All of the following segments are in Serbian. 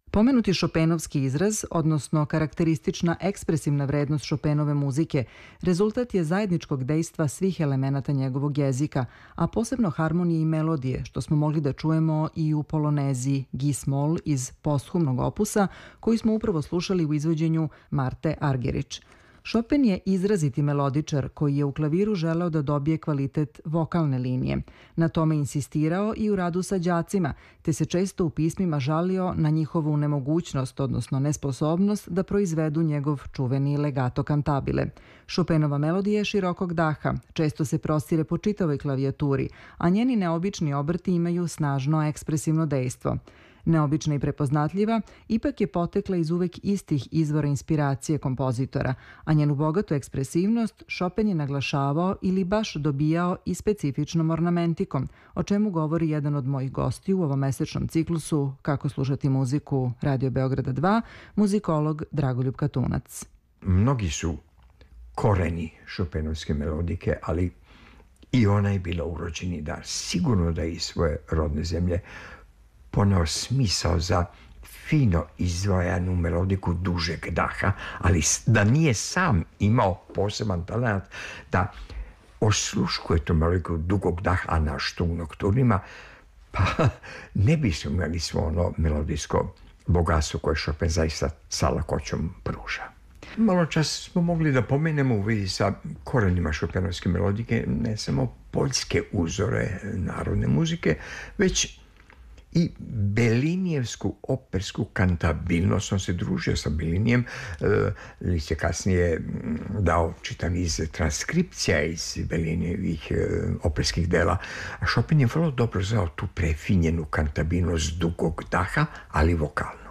Pomenuti Šopenovski izraz, odnosno karakteristična ekspresivna vrednost Šopenove muzike, rezultat je zajedničkog dejstva svih elemenata njegovog jezika, a posebno harmonije i melodije, što smo mogli da čujemo i u polonezi Gis-mol iz posthumnog opusa, koji smo upravo slušali u izvođenju Marte Argerich. Chopin je izraziti melodičar koji je u klaviru želeo da dobije kvalitet vokalne linije. Na tome insistirao i u radu sa đacima, te se često u pismima žalio na njihovu nemogućnost, odnosno nesposobnost da proizvedu njegov čuveni legato cantabile. Chopinova melodija je širokog daha, često se prostire po čitavoj klavijaturi, a njeni neobični obrti imaju snažno ekspresivno dejstvo. Neobična i prepoznatljiva, ipak je potekla iz uvek istih izvora inspiracije kompozitora, a njenu bogatu ekspresivnost Chopin je naglašavao ili baš dobijao i specifičnom ornamentikom, o čemu govori jedan od mojih gostiju u ovom mesečnom ciklusu Kako slušati muziku Radio Beograda 2, muzikolog Dragoljub Katunac. Mnogi su koreni Chopinovske melodike, ali i ona je bila urođeni dar. Sigurno da je iz svoje rodne zemlje poneo smisao za fino izdvojanu melodiku dužeg daha, ali da nije sam imao poseban talent da osluškuje tu melodiku dugog daha na Štung nokturnima, pa ne bismo imali svo ono melodijsko bogatstvo koje Chopin zaista sa lakoćom pruža. Malo čas smo mogli da pomenemo u vezi sa korenima Chopinovske melodike ne samo poljske uzore narodne muzike, već i Belinijevsku opersku kantabilnost. On se družio sa Belinijem, Liszt je kasnije dao čitav niz transkripcija iz Belinijevih operskih dela, a Chopin je vrlo dobro znao tu prefinjenu kantabilnost dugog daha, ali vokalno.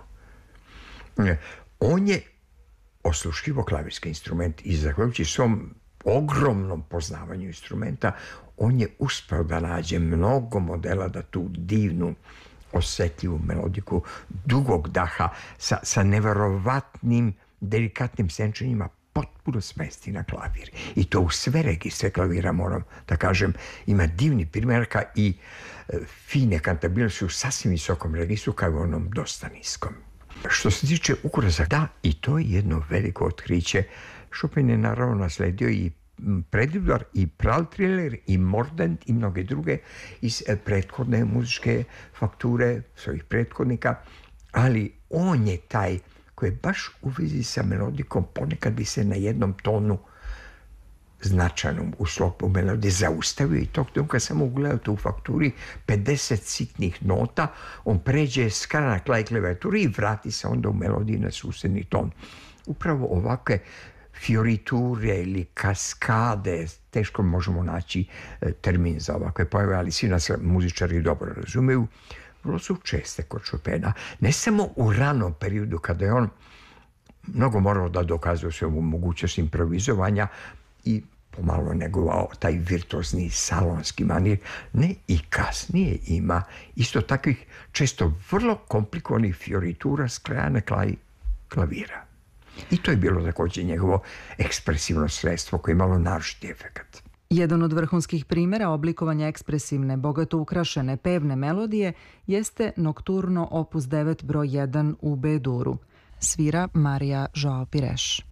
On je osluškivo klavirski instrument i zahvaljujući svom ogromnom poznavanju instrumenta, on je uspeo da nađe mnogo modela da tu divnu, osetljivu melodiku dugog daha sa neverovatnim, delikatnim senčenjima potpuno smesti na klavir. I to u sve registre klavira, moram da kažem, ima divni primjerka i fine kantabilnosti u sasvim visokom registru, kao i onom dosta niskom. Što se tiče ukrasa, da, i to je jedno veliko otkriće. Chopin je naravno nasledio i Predivdar i Praltriler i Mordent i mnoge druge iz prethodne muzičke fakture svojih prethodnika, ali on je taj koji je baš u vezi sa melodikom, ponekad bi se na jednom tonu značajnom u sklopu melodije zaustavio i tog trenutka samo ugledate u fakturi 50 sitnih nota, on pređe skara na klaj klavijature i vrati se onda u melodiji na susedni ton. Upravo ovakve fioriture ili kaskade, teško možemo naći termin za ovakve pojave, ali svi nas muzičari dobro razumeju, vrlo su česte kod Chopina. Ne samo u ranom periodu kada je on mnogo morao da dokazuje svoju mogućnost improvizovanja i pomalo negovao taj virtuozni salonski manir, ne, i kasnije ima isto takvih često vrlo komplikovanih fioritura skrajane klavira. I to je bilo također njegovo ekspresivno sredstvo koje je imalo naročiti efekat. Jedan od vrhunskih primjera oblikovanja ekspresivne, bogato ukrašene pevne melodije jeste Nokturno opus 9 broj 1 u B-duru. Svira Marija Joao Pires.